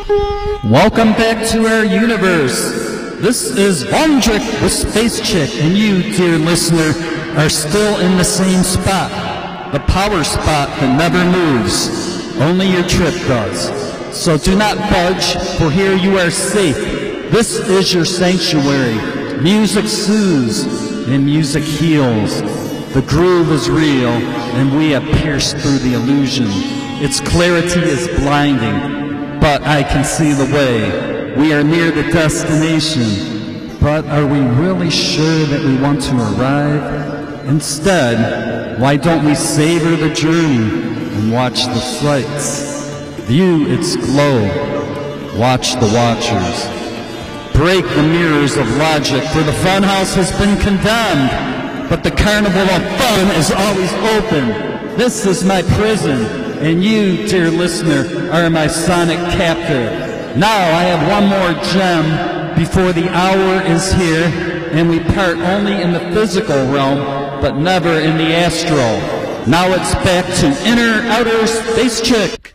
Welcome back to our universe. This is Vondrick with Space Chick, and you, dear listener, are still in the same spot. The power spot that never moves. Only your trip does. So do not budge, for here you are safe. This is your sanctuary. Music soothes, and music heals. The groove is real, and we have pierced through the illusion. Its clarity is blinding, but I can see the way. We are near the destination, but are we really sure that we want to arrive? Instead, why don't we savor the journey and watch the sights? View its glow, watch the watchers. Break the mirrors of logic, for the funhouse has been condemned, but the carnival of fun is always open. This is my prison, and you, dear listener, are my sonic captive. Now I have one more gem before the hour is here, and we part only in the physical realm, but never in the astral. Now it's back to inner outer Space Chick.